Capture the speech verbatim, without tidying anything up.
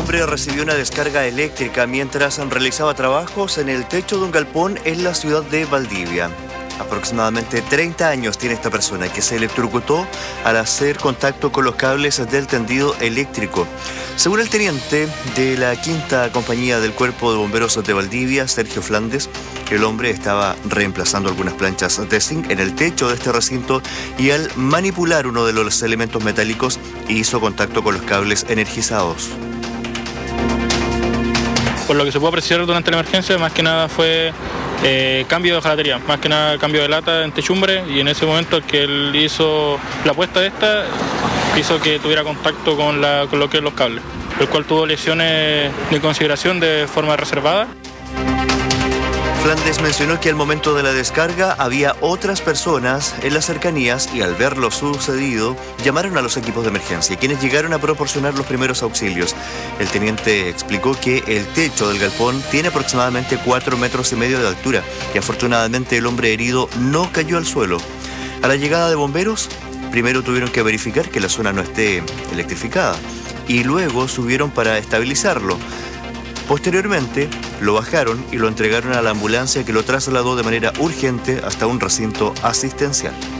hombre recibió una descarga eléctrica mientras realizaba trabajos en el techo de un galpón en la ciudad de Valdivia. Aproximadamente treinta años tiene esta persona que se electrocutó al hacer contacto con los cables del tendido eléctrico. Según el teniente de la quinta compañía del Cuerpo de Bomberos de Valdivia, Sergio Flandes, el hombre estaba reemplazando algunas planchas de zinc en el techo de este recinto y al manipular uno de los elementos metálicos hizo contacto con los cables energizados. Por lo que se pudo apreciar durante la emergencia, más que nada fue eh, cambio de hojalatería, más que nada cambio de lata en techumbre, y en ese momento que él hizo la puesta de esta, hizo que tuviera contacto con, la, con lo que es los cables, el cual tuvo lesiones de consideración de forma reservada. Flandes mencionó que al momento de la descarga había otras personas en las cercanías y al ver lo sucedido llamaron a los equipos de emergencia, quienes llegaron a proporcionar los primeros auxilios. El teniente explicó que el techo del galpón tiene aproximadamente cuatro metros y medio de altura y afortunadamente el hombre herido no cayó al suelo. A la llegada de bomberos, primero tuvieron que verificar que la zona no esté electrificada y luego subieron para estabilizarlo. Posteriormente, lo bajaron y lo entregaron a la ambulancia que lo trasladó de manera urgente hasta un recinto asistencial.